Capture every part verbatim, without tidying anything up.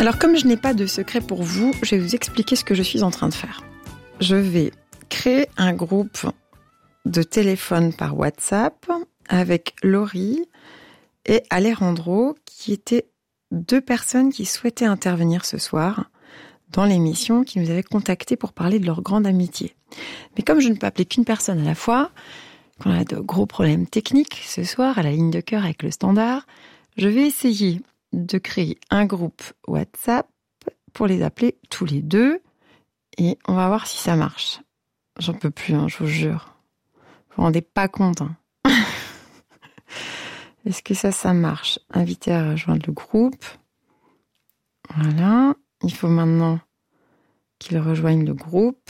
Alors, comme je n'ai pas de secret pour vous, je vais vous expliquer ce que je suis en train de faire. Je vais créer un groupe de téléphone par WhatsApp avec Laurie et Alejandro, qui étaient deux personnes qui souhaitaient intervenir ce soir dans l'émission, qui nous avaient contactés pour parler de leur grande amitié. Mais comme je ne peux appeler qu'une personne à la fois, qu'on a de gros problèmes techniques ce soir à la ligne de cœur avec le standard, je vais essayer de créer un groupe WhatsApp pour les appeler tous les deux et on va voir si ça marche. J'en peux plus, hein, je vous jure. Vous vous rendez pas compte. Hein. Est-ce que ça, ça marche? Inviter à rejoindre le groupe. Voilà. Il faut maintenant qu'ils rejoignent le groupe.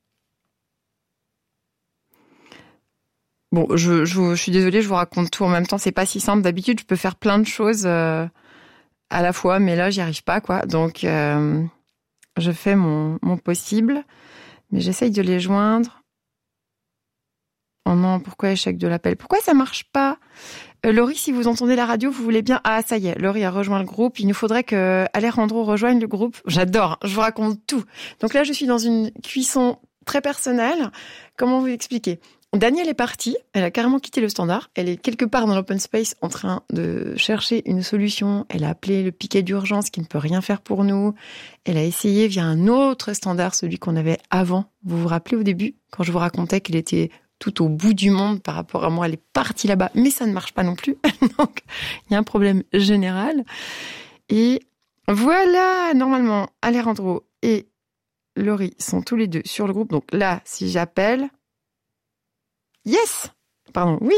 Bon, je, je, je suis désolée, je vous raconte tout en même temps. C'est pas si simple. D'habitude, je peux faire plein de choses euh, à la fois, mais là, j'y arrive pas, quoi. Donc, euh, je fais mon, mon possible, mais j'essaye de les joindre. Oh non, pourquoi échec de l'appel? Pourquoi ça marche pas? Euh, Laurie, si vous entendez la radio, vous voulez bien... Ah, ça y est, Laurie a rejoint le groupe. Il nous faudrait que Alejandro rejoigne le groupe. J'adore, je vous raconte tout. Donc là, je suis dans une cuisson très personnelle. Comment vous expliquer? Danielle est partie, elle a carrément quitté le standard. Elle est quelque part dans l'open space en train de chercher une solution. Elle a appelé le piquet d'urgence qui ne peut rien faire pour nous. Elle a essayé via un autre standard, celui qu'on avait avant. Vous vous rappelez au début, quand je vous racontais qu'il était tout au bout du monde par rapport à moi, elle est partie là-bas, mais ça ne marche pas non plus. Donc, il y a un problème général. Et voilà, normalement, Alejandro et Laurie sont tous les deux sur le groupe. Donc là, si j'appelle... Yes! Pardon, oui!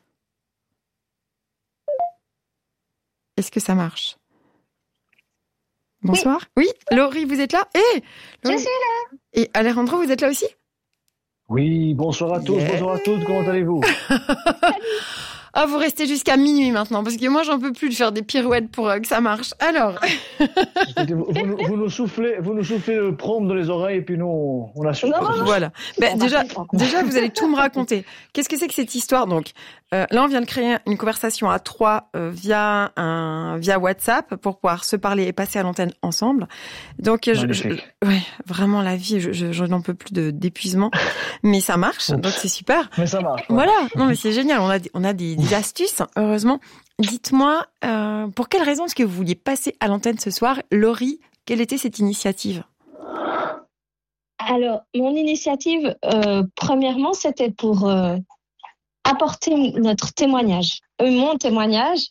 Est-ce que ça marche? Bonsoir. Oui, oui, Laurie, vous êtes là? Eh, Laurie. Je suis là. Et Alejandro, vous êtes là aussi? Oui, bonsoir à tous, yeah. Bonjour à toutes, comment allez-vous? Ah, vous restez jusqu'à minuit maintenant, parce que moi, j'en peux plus de faire des pirouettes pour euh, que ça marche. Alors. vous, vous, vous, nous soufflez, vous nous soufflez le prompt dans les oreilles, et puis nous, on, on assure. Non, non, voilà. Ben, déjà, déjà, vous allez tout me raconter. Qu'est-ce que c'est que cette histoire? Donc, euh, là, on vient de créer une conversation à trois euh, via un, via WhatsApp pour pouvoir se parler et passer à l'antenne ensemble. Donc, je, je, ouais, vraiment, la vie, je, je, je n'en peux plus de, d'épuisement. Mais ça marche, donc c'est super. Mais ça marche. Ouais. Voilà. Non, mais c'est génial. On a, on a des, des astuces, heureusement. Dites-moi, euh, pour quelle raison est-ce que vous vouliez passer à l'antenne ce soir? Laurie, quelle était cette initiative? Alors, mon initiative, euh, premièrement, c'était pour euh, apporter notre témoignage, euh, mon témoignage,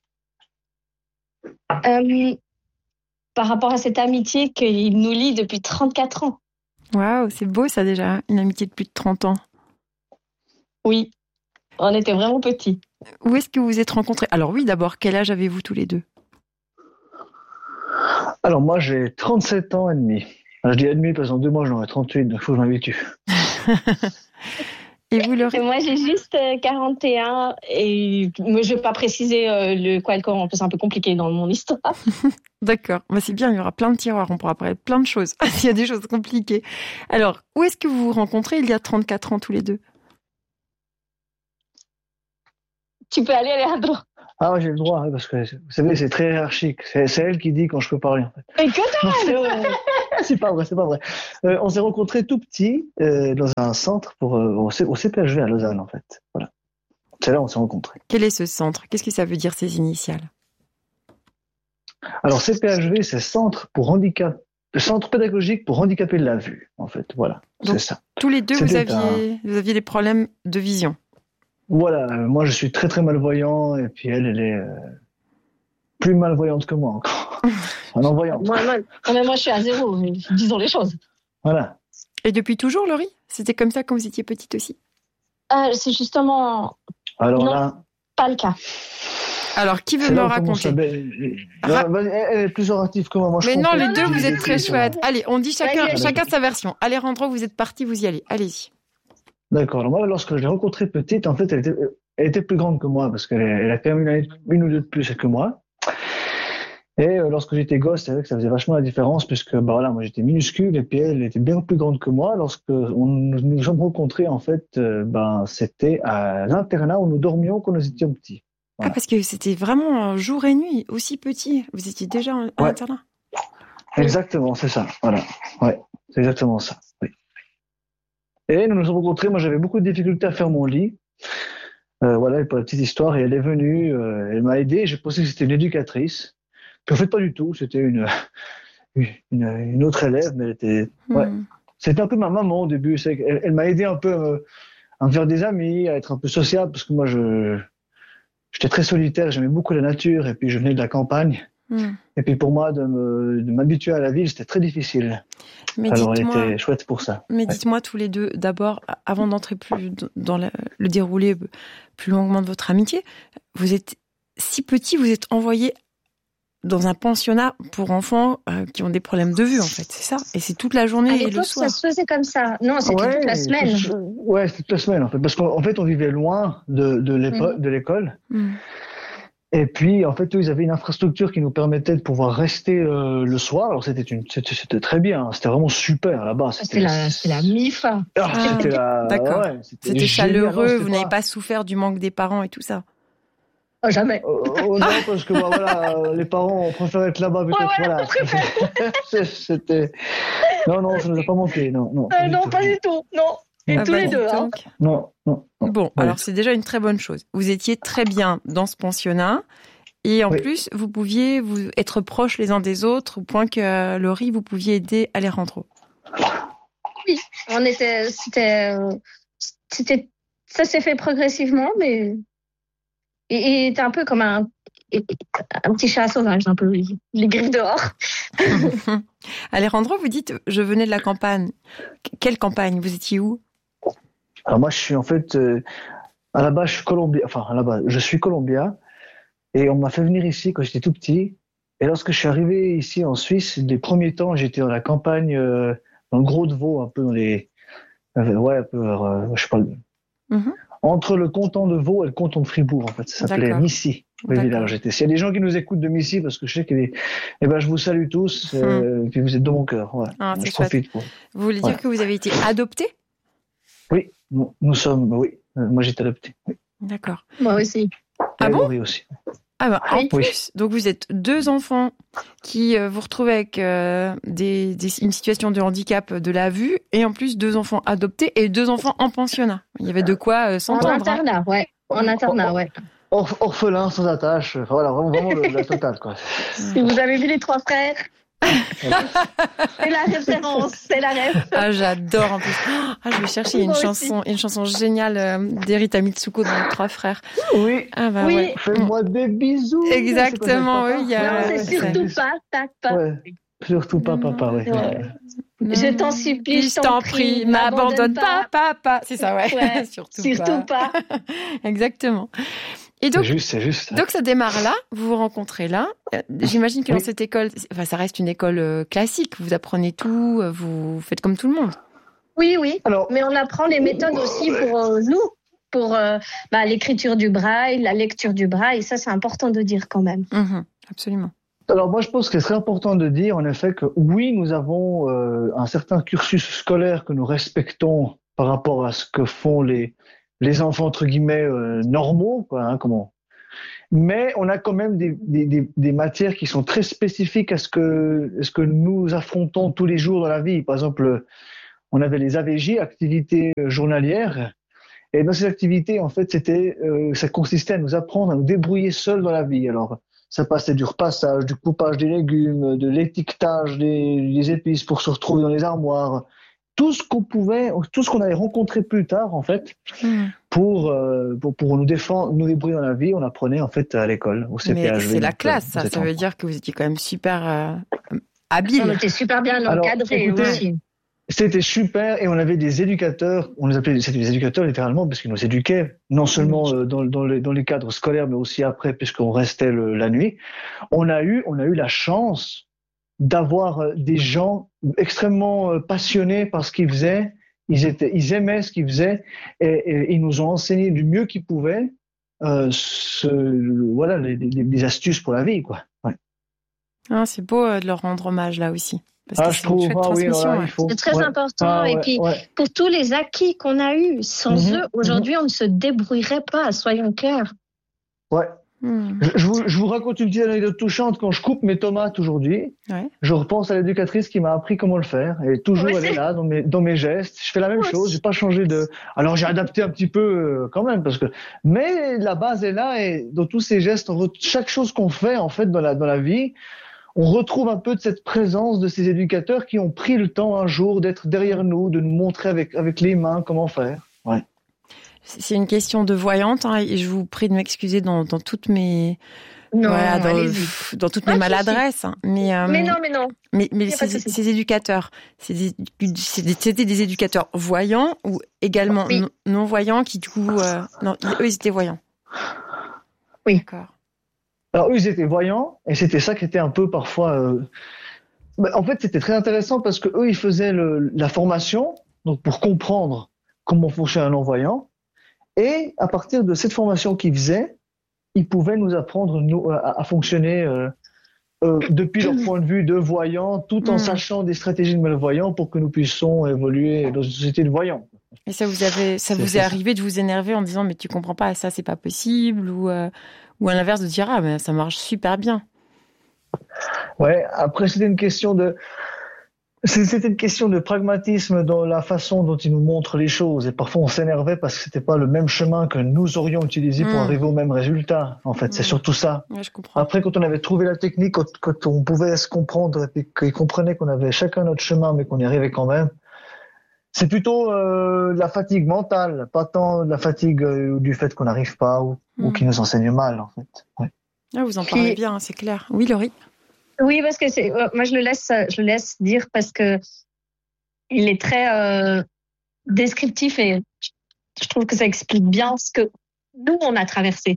euh, par rapport à cette amitié qui nous lie depuis trente-quatre ans. Waouh, c'est beau ça déjà, une amitié de plus de trente ans. Oui, on était vraiment petits. Où est-ce que vous vous êtes rencontrés? Alors oui, d'abord, quel âge avez-vous tous les deux? Alors moi, j'ai trente-sept ans et demi. Alors, je dis et demi parce qu'en deux mois, j'en aurai trente-huit, donc il faut que je m'habitue. Et vous, Laurie? Et moi, j'ai juste quarante et un et moi, je ne vais pas préciser euh, le quoi et le comment, en plus c'est un peu compliqué dans mon histoire. D'accord, bah, c'est bien, il y aura plein de tiroirs, on pourra parler de plein de choses. Il y a des choses compliquées. Alors, où est-ce que vous vous rencontrez il y a trente-quatre ans tous les deux? Tu peux aller, Alejandro. Ah ouais, j'ai le droit, hein, parce que vous savez, c'est très hiérarchique. C'est, c'est elle qui dit quand je peux parler, en fait. Mais que dalle! C'est pas vrai, c'est pas vrai. Euh, on s'est rencontrés tout petits euh, dans un centre pour euh, au, C- au C P H V à Lausanne, en fait. Voilà. C'est là où on s'est rencontrés. Quel est ce centre? Qu'est-ce que ça veut dire, ces initiales? Alors, C P H V, c'est Centre pour handicap, Centre pédagogique pour handicapés de la vue, en fait. Voilà, donc, c'est ça. Tous les deux, vous aviez, un... vous aviez des problèmes de vision. Voilà, euh, moi je suis très très malvoyant et puis elle, elle est euh, plus malvoyante que moi encore. Non-voyante. Moi, moi, non, mais moi je suis à zéro, disons les choses. Voilà. Et depuis toujours, Laurie? C'était comme ça quand vous étiez petite aussi? euh, C'est justement Alors non, là, pas le cas. Alors, qui veut me raconter? Ra- non, elle est plus orative que moi. moi je mais non, les deux, vous êtes des très chouettes. Allez, on dit chacun, Allez, chacun sa version. Alejandro, vous êtes parti, vous y allez. Allez-y. D'accord. Alors moi, lorsque je l'ai rencontrée petite, en fait, elle était, elle était plus grande que moi parce qu'elle elle a quand même une, année, une ou deux de plus que moi. Et euh, lorsque j'étais gosse, c'est vrai que ça faisait vachement la différence puisque bah voilà, moi j'étais minuscule et puis elle était bien plus grande que moi. Lorsque on, nous nous sommes rencontrés, en fait, euh, ben c'était à l'internat où nous dormions quand nous étions petits. Voilà. Ah, parce que c'était vraiment jour et nuit, aussi petit. Vous étiez déjà à ouais. l'internat. Exactement, c'est ça. Voilà. Ouais, c'est exactement ça. Oui. Et nous nous sommes rencontrés. Moi, j'avais beaucoup de difficultés à faire mon lit. Euh, voilà, et pour la petite histoire, et elle est venue, euh, elle m'a aidé. J'ai pensé que c'était une éducatrice. Puis en fait, pas du tout. C'était une, une, une autre élève, mais elle était, ouais. Hmm. C'était un peu ma maman au début. C'est elle, elle m'a aidé un peu euh, à me faire des amis, à être un peu sociable, parce que moi, je, j'étais très solitaire. J'aimais beaucoup la nature, et puis je venais de la campagne. Hmm. Et puis pour moi, de, me, de m'habituer à la ville, c'était très difficile. Mais Alors elle dites-moi, était chouette pour ça. mais dites-moi tous les deux, d'abord, avant d'entrer plus dans le, le déroulé plus longuement de votre amitié, vous êtes si petit, vous êtes envoyé dans un pensionnat pour enfants euh, qui ont des problèmes de vue, en fait, c'est ça? Et c'est toute la journée À et le l'époque, soir. ça se faisait comme ça. Non, c'était Ouais, toute la semaine. c'est- ouais, c'était toute la semaine en fait, parce qu'en en fait on vivait loin de, de, l'épo- Mhm. de l'école. Hmm. Et puis, en fait, eux, ils avaient une infrastructure qui nous permettait de pouvoir rester euh, le soir. Alors, c'était une, c'était, c'était très bien. C'était vraiment super là-bas. C'était la, c'était la M I F A. Ah, Ah, c'était la, d'accord. ouais, c'était, C'était génial. chaleureux, Non, c'était vous n'avez pas souffert du manque des parents et tout ça. Oh, jamais. Oh, oh, non, parce que bah, voilà, euh, les parents, on préférait être là-bas. Peut-être, Ouais, voilà, voilà. on préfère. C'est- c'était. Non, non, ça ne nous a pas manqué. Non, non. Euh, du non, tout. pas du tout. Non. Et Ah tous bah, les dis deux. Hein. donc. Non, non. non. Bon, Pas alors du tout. c'est déjà une très bonne chose. Vous étiez très bien dans ce pensionnat. Et en Oui. plus, vous pouviez vous être proches les uns des autres, au point que euh, Laurie, vous pouviez aider Alejandro. Oui, on était, c'était, euh, c'était, ça s'est fait progressivement, mais il était un peu comme un, un petit chat sauvage, un peu, les griffes dehors. Alejandro, vous dites, je venais de la campagne. Quelle campagne? Vous étiez où? Alors moi, je suis en fait, euh, à la base, je suis colombien. Enfin, à la base, je suis colombien. Et on m'a fait venir ici quand j'étais tout petit. Et lorsque je suis arrivé ici en Suisse, les premiers temps, j'étais dans la campagne, euh, dans le Gros de Vaud, un peu dans les, euh, ouais, un peu, euh, je sais pas, Mm-hmm. entre le canton de Vaud et le canton de Fribourg, en fait. Ça s'appelait D'accord. Missy, le D'accord. village. J'étais. S'il y a des gens qui nous écoutent de Missy, parce que je sais que, eh ben, je vous salue tous, euh, et puis vous êtes dans mon cœur. Ouais. Ah, c'est je profite. Pour... Vous voulez dire Ouais. que vous avez été adopté? Oui, nous, nous sommes, oui. Euh, Moi, j'étais adopté. Oui. D'accord. Moi aussi. Ah Et bon? Laurie aussi. Ah bah, en Oui. plus, donc vous êtes deux enfants qui euh, vous retrouvez avec euh, des, des, une situation de handicap de la vue, et en plus deux enfants adoptés et deux enfants en pensionnat. Il y avait de quoi euh, En s'entendre. hein. internat, ouais. En internat, ouais. Or- orphelin, sans attache. Enfin, voilà, vraiment, vraiment le, la totale, quoi. Si vous avez vu les trois frères, c'est la référence, c'est la ref. Ah, j'adore en plus. Ah, je vais chercher une Moi aussi. chanson, une chanson géniale euh, d'Erita Mitsuko dans Les Trois Frères. Oui, Ah bah Oui. ouais. fais-moi des bisous. Exactement, C'est quoi, oui, il y a- Non, ouais, c'est ouais, surtout c'est- pas, tac, pas. Ouais, surtout pas papa, ouais. Ouais. Non, Je t'en supplie, je t'en prie, m'abandonne pas, papa. C'est ça, ouais. Ouais, surtout, Surtout pas. Exactement. Et C'est donc, juste, c'est juste. donc ça démarre là, vous vous rencontrez là. Euh, J'imagine que dans Oui. cette école, enfin, ça reste une école euh, classique. Vous apprenez tout, euh, vous faites comme tout le monde. Oui, oui. Alors, Mais on apprend les méthodes aussi pour euh, nous, pour euh, bah, l'écriture du braille, la lecture du braille. Ça, c'est important de dire quand même. Mhm, absolument. alors moi, je pense que c'est très important de dire, en effet, que oui, nous avons euh, un certain cursus scolaire que nous respectons par rapport à ce que font les les enfants entre guillemets euh, normaux, quoi, hein, comment. Mais on a quand même des, des, des, des matières qui sont très spécifiques à ce que à ce que nous affrontons tous les jours dans la vie. Par exemple, on avait les A V J, activités journalières. Et dans ces activités, en fait, c'était, euh, ça consistait à nous apprendre à nous débrouiller seuls dans la vie. Alors, ça passait du repassage, du coupage des légumes, de l'étiquetage des, des épices pour se retrouver dans les armoires. Tout ce qu'on pouvait, tout ce qu'on allait rencontrer plus tard, en fait, Mhm. pour, euh, pour, pour nous défendre, nous débrouiller dans la vie, on apprenait, en fait, à l'école, au C P H V. Mais c'est la donc, classe, euh, ça. vous êtes Ça veut enfant. dire que vous étiez quand même super euh, On habile. était super bien Alors, encadrés écoutez, aussi. C'était super et on avait des éducateurs, on les appelait c'était des éducateurs littéralement parce qu'ils nous éduquaient non seulement euh, dans, dans, les, dans les cadres scolaires mais aussi après puisqu'on restait le, la nuit. On a eu on a eu la chance d'avoir euh, des gens extrêmement euh, passionnés par ce qu'ils faisaient. Ils étaient ils aimaient ce qu'ils faisaient et, et ils nous ont enseigné du mieux qu'ils pouvaient euh, ce, voilà les, les, les astuces pour la vie quoi. Ouais. Ah, c'est beau euh, de leur rendre hommage là aussi. Parce Ah que je c'est une trouve chouette ah, oui, transmission. voilà, ouais. il faut C'est très ouais. important. Ah, Et ouais, puis, ouais. pour tous les acquis qu'on a eus, sans Mhm, eux, aujourd'hui, on ne se débrouillerait pas, soyons clairs. Ouais. Mmh. Je, je, vous, je vous raconte une petite anecdote touchante. Quand je coupe mes tomates aujourd'hui, Ouais. je repense à l'éducatrice qui m'a appris comment le faire. Et toujours, Ouais, elle est c'est- là dans mes, dans mes gestes. Je fais la même Ouais, chose. J'ai pas changé de. Alors j'ai adapté un petit peu euh, quand même parce que. Mais la base est là et dans tous ces gestes, on re- chaque chose qu'on fait en fait dans la dans la vie, on retrouve un peu de cette présence de ces éducateurs qui ont pris le temps un jour d'être derrière nous, de nous montrer avec avec les mains comment faire. Ouais. C'est une question de voyante, hein, et je vous prie de m'excuser dans, dans toutes mes, Non, voilà, dans, allez-y. dans toutes Pas mes de souci. maladresses. hein. Mais, euh, Mais non, mais non. mais, mais y a pas de ces, souci. ces éducateurs, c'est des- c'est des- c'était des éducateurs voyants ou également Oui. non, non voyants qui du coup, euh, non, eux ils étaient voyants. Oui. D'accord. Alors eux, ils étaient voyants, et c'était ça qui était un peu parfois. Euh... bah, en fait, c'était très intéressant parce que eux, ils faisaient le, la formation, donc pour comprendre comment fonctionne un non-voyant, et à partir de cette formation qu'ils faisaient, ils pouvaient nous apprendre nous à, à fonctionner euh, euh, depuis leur point de vue de voyants, tout en Mm. sachant des stratégies de malvoyants pour que nous puissions évoluer dans une société de voyants. Et ça vous avez, ça C'est- vous c'est est ça. arrivé de vous énerver en disant mais tu comprends pas, ça c'est pas possible, ou euh, ou à l'inverse de dire ah mais ça marche super bien. Ouais. Après, c'était une question de C'était une question de pragmatisme dans la façon dont ils nous montrent les choses. Et parfois, on s'énervait parce que c'était pas le même chemin que nous aurions utilisé pour Mm. arriver au même résultat. En fait, c'est Mm. surtout ça. Ouais, je comprends. Après, quand on avait trouvé la technique, quand, quand on pouvait se comprendre et qu'ils comprenaient qu'on avait chacun notre chemin, mais qu'on y arrivait quand même, c'est plutôt euh, de la fatigue mentale, pas tant de la fatigue euh, du fait qu'on n'arrive pas ou, ou Mm. qu'ils nous enseignent mal, en fait. Ouais. Ah, vous en Puis- parlez bien, hein, c'est clair. Oui, Laurie. Oui, parce que c'est, euh, moi je le laisse, euh, je le laisse dire parce que il est très euh, descriptif et je- je trouve que ça explique bien ce que nous on a traversé.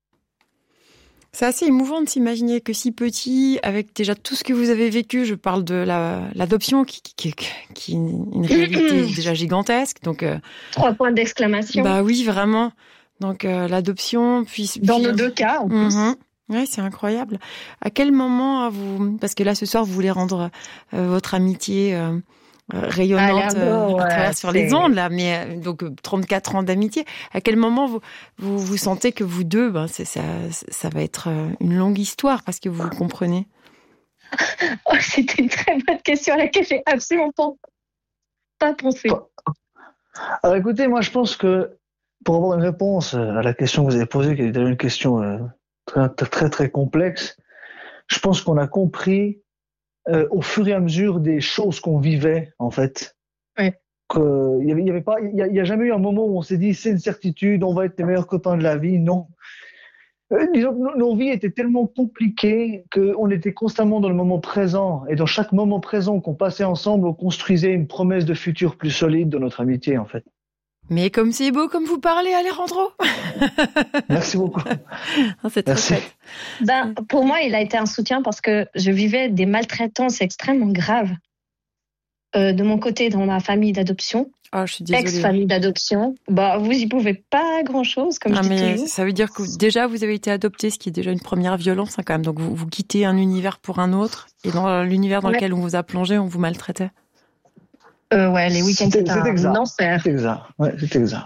C'est assez émouvant de s'imaginer que si petit, avec déjà tout ce que vous avez vécu, je parle de la, l'adoption qui, qui, qui, qui est une une réalité déjà gigantesque. Donc, euh, Trois points d'exclamation bah oui, vraiment. Donc, euh, l'adoption, puis... dans puis- nos deux cas en plus. Mhm. Ouais, c'est incroyable. À quel moment vous, parce que là ce soir vous voulez rendre euh, votre amitié euh, euh, rayonnante Ah, là, euh, ouais, à travers sur les c'est- ondes là, mais euh, donc euh, trente-quatre ans d'amitié. À quel moment vous vous, vous sentez que vous deux, ben c'est ça, ça va être euh, une longue histoire parce que vous vous comprenez. Oh, c'était une très bonne question à laquelle j'ai absolument pas, pas pensé. Alors écoutez, moi je pense que pour avoir une réponse à la question que vous avez posée, qui est une question euh, très, très très complexe, je pense qu'on a compris euh, au fur et à mesure des choses qu'on vivait en fait. Ouais. Que, il y avait, il y avait pas, il y a, il y a jamais eu un moment où on s'est dit c'est une certitude, on va être les meilleurs copains de la vie. Non. Euh, disons que nos, nos vies étaient tellement compliquées qu'on était constamment dans le moment présent, et dans chaque moment présent qu'on passait ensemble, on construisait une promesse de futur plus solide dans notre amitié en fait. Mais comme c'est beau, comme vous parlez, Alejandro. Merci beaucoup. Ah, c'est très Merci. chouette. Ben, pour moi, il a été un soutien parce que je vivais des maltraitances extrêmement graves euh, de mon côté dans ma famille d'adoption, Oh, je suis désolée. ex-famille d'adoption. Bah, vous y pouvez pas grand-chose, comme Ah, je dis mais toujours. ça veut dire que déjà vous avez été adopté, ce qui est déjà une première violence hein, quand même. Donc vous, vous quittez un univers pour un autre, et dans l'univers dans Ouais. lequel on vous a plongé, on vous maltraitait. Euh, ouais, les week-ends, C'est- c'était c'est un exact. enfer. C'est exact. Ouais, c'est exact.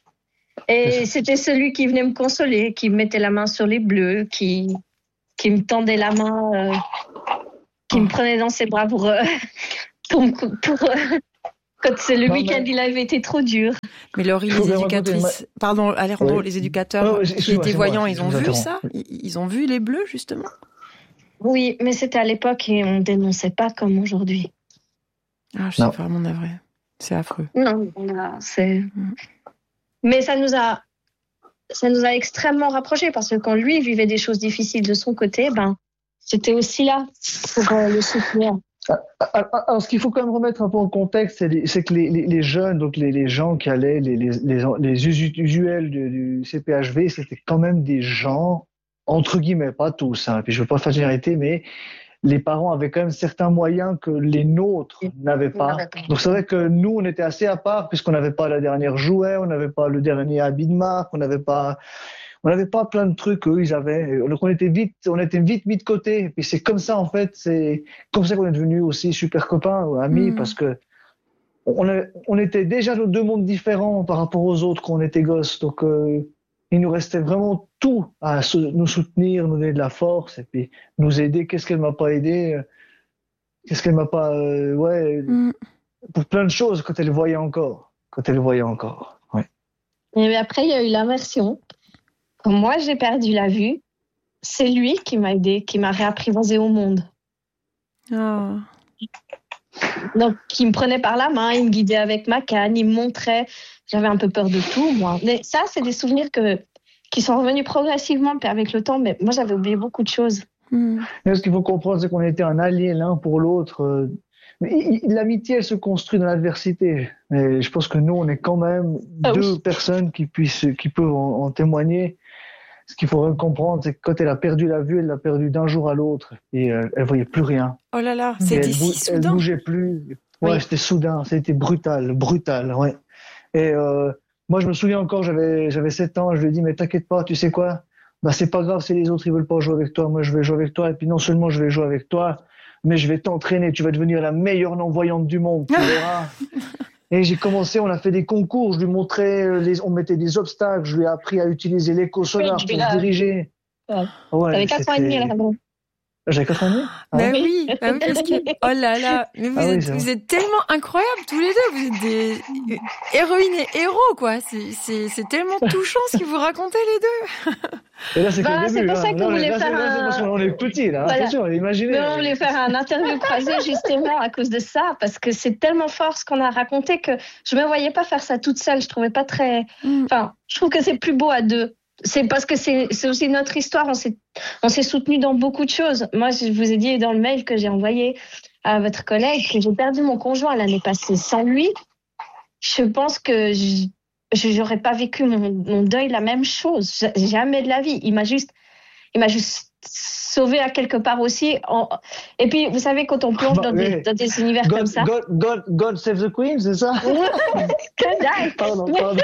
Et c'était celui qui venait me consoler, qui me mettait la main sur les bleus, qui, qui me tendait la main, euh, qui me prenait dans ses bras pour, euh, pour, me cou- pour euh, quand c'est le Non, week-end, mais- il avait été trop dur. Mais Laurie, Il faut les bien raconter, éducatrices, pardon, Alejandro, Oui. les éducateurs Ouais, ouais, qui excuse-moi, étaient c'est moi, voyants, je ils ont vous vu interromps. ça? Ils ils ont vu les bleus, justement? Oui, mais c'était à l'époque et on dénonçait pas comme aujourd'hui. Ah, je suis Non. vraiment navrée. C'est affreux. Non, on a- c'est. Mais ça nous a, ça nous a extrêmement rapprochés parce que quand lui vivait des choses difficiles de son côté, ben, j'étais aussi là pour euh, le soutenir. Alors, ce qu'il faut quand même remettre un peu en contexte, c'est, les- c'est que les, les, les jeunes, donc les, les gens qui allaient, les, les, les, les usu- usuels du, du C P H V, c'était quand même des gens, entre guillemets, pas tous, hein, puis je veux pas faire généralité, mais les parents avaient quand même certains moyens que les nôtres n'avaient pas. n'avaient pas. Donc c'est vrai que nous, on était assez à part, puisqu'on n'avait pas la dernière jouet, on n'avait pas le dernier habit de marque, on n'avait pas... On n'avait pas plein de trucs qu'eux, ils avaient. Donc, on était vite, on était vite mis de côté. Et puis, c'est comme ça, en fait, c'est comme ça qu'on est devenus aussi super copains ou amis, Mhm. parce que on, a- on était déjà dans deux mondes différents par rapport aux autres quand on était gosses. Donc, euh, il nous restait vraiment tout à nous soutenir, nous donner de la force et puis nous aider. Qu'est-ce qu'elle m'a pas aidé? Qu'est-ce qu'elle m'a pas, euh, ouais, mm. pour plein de choses quand elle le voyait encore, quand elle le voyait encore. Ouais. Et après, il y a eu l'inversion. Quand moi, j'ai perdu la vue, c'est lui qui m'a aidé, qui m'a réapprivoisé au monde. Oh. Donc, il me prenait par la main, il me guidait avec ma canne, il me montrait. J'avais un peu peur de tout, moi. Mais ça, c'est des souvenirs que, qui sont revenus progressivement avec le temps. Mais moi, j'avais oublié beaucoup de choses. Mm. Mais ce qu'il faut comprendre, c'est qu'on était un allié l'un pour l'autre. Mais l'amitié, elle se construit dans l'adversité. Mais je pense que nous, on est quand même ah, deux oui. personnes qui puissent, qui peuvent en, en témoigner. Ce qu'il faut comprendre, c'est que quand elle a perdu la vue, elle l'a perdue d'un jour à l'autre. Et euh, elle voyait plus rien. Oh là là, c'était elle, si soudain. Elle bougeait plus. Ouais, oui. C'était soudain. C'était brutal, brutal, ouais. Et euh, moi, je me souviens encore, j'avais, j'avais sept ans, je lui ai dit, mais t'inquiète pas, tu sais quoi? Bah, c'est pas grave si les autres, ils veulent pas jouer avec toi. Moi, je vais jouer avec toi. Et puis, non seulement je vais jouer avec toi, mais je vais t'entraîner. Tu vas devenir la meilleure non-voyante du monde. Tu verras. Et j'ai commencé, on a fait des concours. Je lui montrais, les, on mettait des obstacles. Je lui ai appris à utiliser l'éco-sonar oui, pour se diriger. Ouais. Ouais, T'avais quatre ans et demi, là, bon. J'avais quatre ans et demi? Ah, bah oui, oui, bah oui, parce que, oh là là, mais vous, ah êtes, oui, vous êtes tellement incroyables tous les deux, vous êtes des héroïnes et héros, quoi. C'est, c'est, c'est tellement touchant ce que vous racontez les deux. Et là, c'est, bah, c'est pour ça qu'on voulait faire là, un... Parce qu'on est petits, là, voilà. Attention, imaginez. Mais on voulait faire un interview croisé justement à cause de ça, parce que c'est tellement fort ce qu'on a raconté que je me voyais pas faire ça toute seule, je trouvais pas très... Mm. Enfin, je trouve que c'est plus beau à deux. C'est parce que c'est, c'est aussi notre histoire. On s'est, on s'est soutenus dans beaucoup de choses. Moi, je vous ai dit dans le mail que j'ai envoyé à votre collègue que j'ai perdu mon conjoint l'année passée. Sans lui, je pense que je, j'aurais pas vécu mon, mon deuil la même chose. Jamais de la vie. Il m'a juste, il m'a juste sauvé à quelque part aussi. En... Et puis, vous savez, quand on plonge dans, des, dans des univers God, comme ça. God, God, God save the Queen, c'est ça? Que dalle! Pardon, pardon.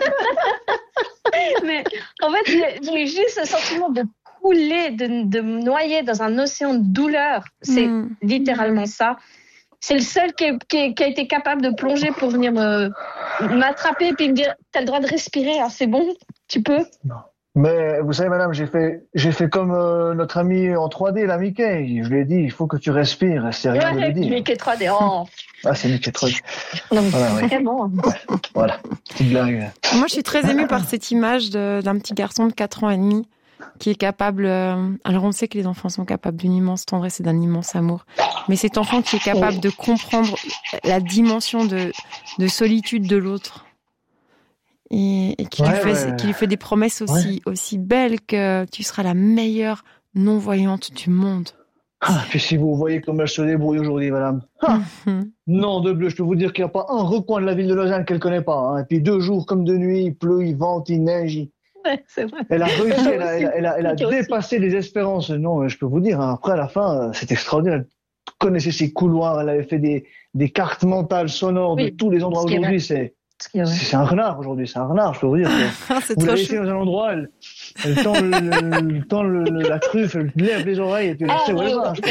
Mais en fait, j'ai, j'ai juste ce sentiment de couler, de, de me noyer dans un océan de douleur. C'est mm. littéralement ça. C'est le seul qui, est, qui, est, qui a été capable de plonger pour venir me, m'attraper et puis me dire « T'as le droit de respirer, hein, c'est bon, tu peux ?» Non. Mais vous savez, madame, j'ai fait, j'ai fait comme euh, notre ami en trois D, la Mickey. Je lui ai dit, il faut que tu respires. C'est rien ouais, de le dire. Mickey trois D. Oh. Ah, c'est Mickey trois D. Non, mais voilà, c'est vraiment. Ouais. Voilà, petite blague. Moi, je suis très émue par cette image de, d'un petit garçon de quatre ans et demi qui est capable. Euh, alors, on sait que les enfants sont capables d'une immense tendresse et d'un immense amour. Mais cet enfant qui est capable de comprendre la dimension de, de solitude de l'autre. Et, et qui, ouais, lui fait, ouais. qui lui fait des promesses aussi, ouais. aussi belles que tu seras la meilleure non-voyante du monde. Ah, puis si vous voyez comment elle se débrouille aujourd'hui, madame. Ah, mm-hmm. Non, de bleu, je peux vous dire qu'il n'y a pas un recoin de la ville de Lausanne qu'elle ne connaît pas. Hein. Et puis deux jours comme de nuit, il pleut, il vente, il neige. Il... Ouais, c'est vrai. Elle a réussi, elle a, elle a, elle a, elle a dépassé les espérances. Non, je peux vous dire, hein, après à la fin, c'est extraordinaire. Elle connaissait ses couloirs, elle avait fait des, des cartes mentales sonores oui. de tous les endroits aujourd'hui. C'est... C'est, c'est un renard aujourd'hui, c'est un renard, je peux vous dire. C'est vous l'avez laissé dans un endroit, elle, elle tend, le, le, tend le, le, la truffe, elle lève les oreilles et puis elle sait où elle va.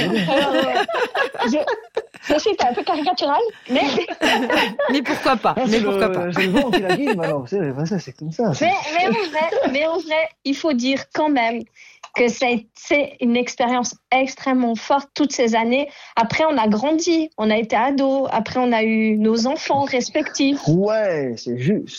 Je suis un peu caricatural, mais... mais pourquoi pas, ah, mais c'est pourquoi le, pas. C'est le vent qui la guide, alors, c'est, c'est, c'est comme ça. C'est... Mais, mais, en vrai, mais en vrai, il faut dire quand même que c'est, c'est une expérience extrêmement forte toutes ces années. Après, on a grandi, on a été ados, après on a eu nos enfants respectifs. Ouais, c'est juste.